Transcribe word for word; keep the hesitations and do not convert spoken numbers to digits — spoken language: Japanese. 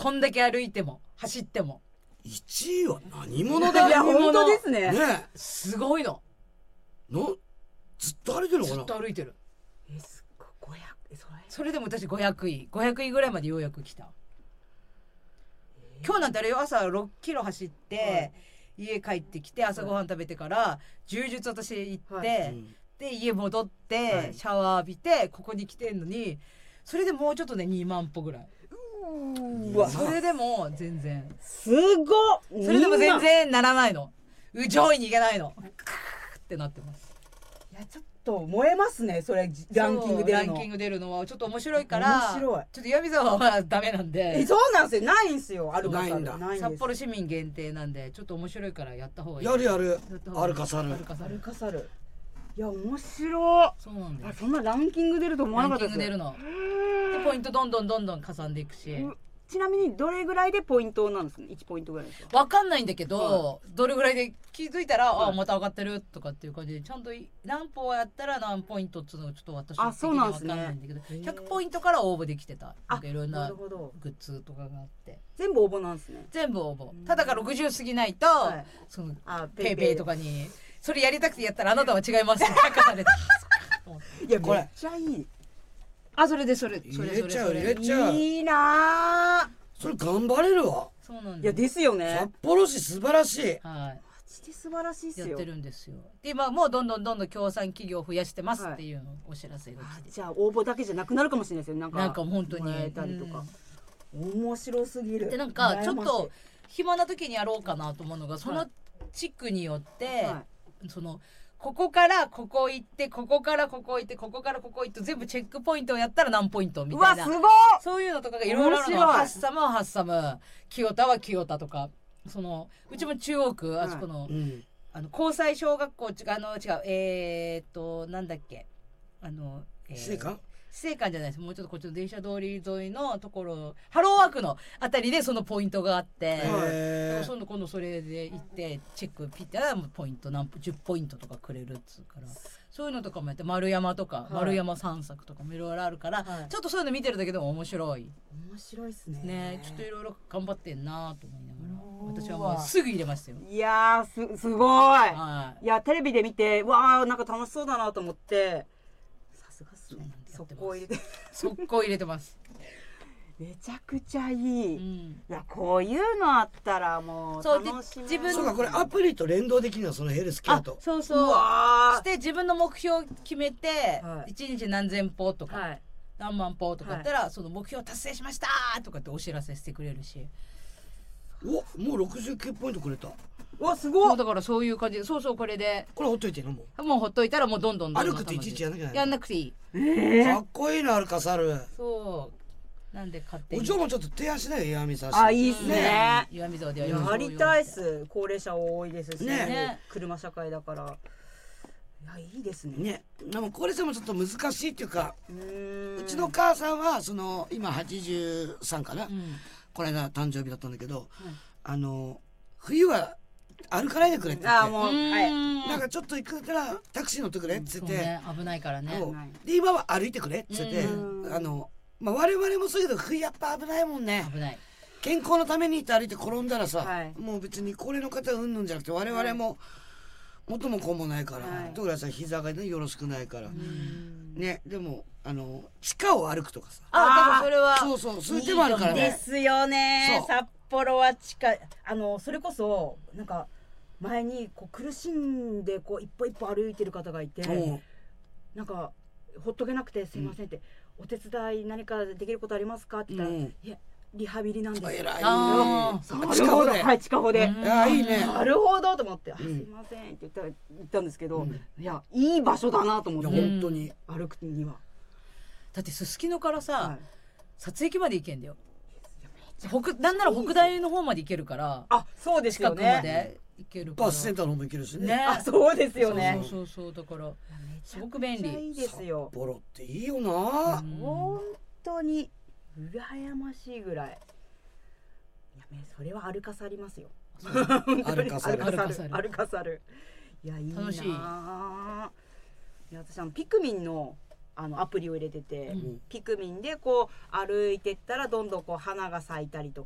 こんだけ歩いても走っても。 いちいは何者だ。 いや本当ですね。 ねすごいの。 のずっと歩いてるのかな。 ずっと歩いてる。 えすっごいごひゃくそれ。 それでも私ごひゃくいごひゃくいぐらいまでようやく来た。今日なんてあれよ、朝ろっキロ走って、はい、家帰ってきて朝ごはん食べてから柔術私行って、はい、で家戻って、はい、シャワー浴びてここに来てんのに、それでもうちょっとねにまん歩ぐらい。うわ、それでも全然すごっ。 それでも全然ならないの。上位に行けないの。クーってなってます。 いやちょっと燃えますね、それランキング出るの。 ランキング出るのはちょっと面白いから。 面白い。 ちょっと岩見沢はダメなんで。 え、そうなんですよ。ないんですよ。アルカサル。 ないんだ。 札幌市民限定なんでちょっと面白いからやった方がいい。 やるやる。アルカサル。 アルカサル。いや面白い。 そうなんだよ。 そんなランキング出ると思わなかったです。 ランキング出るの。でポイントどんどんどんどんかさんでいくし。 ちなみにどれぐらいでポイントなんですかね。いちポイントぐらいですか。 わかんないんだけど、はい、どれぐらいで気づいたら、はい、あまた上がってるとかっていう感じで、ちゃんと何歩やったら何ポイントっつうのがちょっと私は分かんないんだけど、ね、ひゃくポイントから応募できてた。なんかいろんなグッズとかがあって、 全部応募なんですね。 全部応募。ただがろくじゅう過ぎないと、はい、そのペイペイとかにそれやりたくてやったらあなたは違いますって書かれた。 いやこれめっちゃいい。 あ、それでそれ入れちゃう入れちゃう。 いいな。 それ頑張れるわ。 そうなんです。 いやですよね。 札幌市素晴らしい。はい。 マジで素晴らしいっすよ。 やってるんですよ。で今もうどんどんどんどん協賛企業を増やしてますっていうのお知らせが来て。 じゃあ応募だけじゃなくなるかもしれないですよ。なんかなんか本当にえたりとか。面白すぎる。 でなんかちょっと暇な時にやろうかなと思うのが、その地区によってその。ここからここ行ってここからここ行ってここからここ行って全部チェックポイントをやったら何ポイントみたいな。 うわすごい。 そういうのとかがいろいろあるの。ハッサムはハッサム、清田は清田とか、そのうちも中央区あそこの、はい、うん、あの交際小学校あの違うえー、っとなんだっけあの、えー、 市政官市政官じゃないです。もうちょっとこっちの電車通り沿いのところ、ハローワークのあたりでそのポイントがあって、今度今度それで行ってチェックピッてやったらポイント何じゅうポイントとかくれるっつうから、そういうのとかもやって、丸山とか、はい、丸山散策とかもいろいろあるから、はい、ちょっとそういうの見てるだけでも面白い。 面白いですね。 ね、ちょっといろいろ頑張ってんなと思いながら、私はもうすぐ入れましたよ。 いやー す, すごい、はい、いやテレビで見てわーなんか楽しそうだなと思って、さすがっすね。速攻入れて速攻入れてます。 めちゃくちゃいい、うん、いやこういうのあったらもう楽しみ。 自分そうか、これアプリと連動できるの、そのヘルスケアと。 そうそう。して自分の目標を決めて、はい、いちにち何千歩とか、はい、何万歩とかやったら、はい、その目標達成しましたとかってお知らせしてくれるし。 お、もうろくじゅうきゅうポイントくれた。 わ、すごい。 だからそういう感じで、そうそう、これでこれほっといていいの？もうもうほっといたらもうどんどんどんどん歩くっていちいちやんなきゃいけない。 やんなくていい。 えー、 かっこいいな、アルカサル。 そうなんで勝手に。 お嬢もちょっと提案しないよ、岩見さん。 あ、いいっすね。 岩見沢でやりたいっす。高齢者多いですしね、車社会だから。いや、いいですね。 ね、でも高齢者もちょっと難しいっていうか、うーん、うちの母さんはその今はちじゅうさんかな、うん、この間誕生日だったんだけど、うん、あの冬は歩かないでくれって言って、あ、もう、はい、なんかちょっと行くからタクシー乗ってくれって言って、ね、 危ないからね。 で今は歩いてくれって言って、あの、まあ、我々もそうだけど冬やっぱ危ないもんね。 危ない。 健康のためにって歩いて転んだらさ、はい、もう別に高齢の方うんぬんじゃなくて我々も元も子もないから、はい、特にさ膝がねよろしくないからね。でもあの地下を歩くとかさ、 ああ、それはそうそう、そういう手もあるからね。 ですよね。札幌は地下、あのそれこそなんか前にこう苦しんでこう一歩一歩歩いてる方がいて、なんかほっとけなくてすいませんって、うん、お手伝い何かできることありますかって言ったら、うん、いやリハビリなんですよ。 偉いね。 なるほど、はい、近場で。 あ、いいね。 なるほどと思って、すいませんって言った言ったんですけど、いやいい場所だなと思って。 本当に歩くには。 だってすすきのからさ、撮影機まで行けんだよ。北なんなら北大の方まで行けるから。 あ、そうですよね。 近くまで行けるから。 バスセンターの方も行けるしね。 あ、そうですよね。 そうそうそう、だからすごく便利。 いいですよ。 札幌っていいよな。 本当に羨ましいぐらい。いや、それは歩かさりますよ。 歩かさる、 歩かさる、歩かさる。いや、いいな。楽しい。いや、私あのピクミンのあのアプリを入れてて、うん、ピクミンでこう歩いてったらどんどんこう花が咲いたりと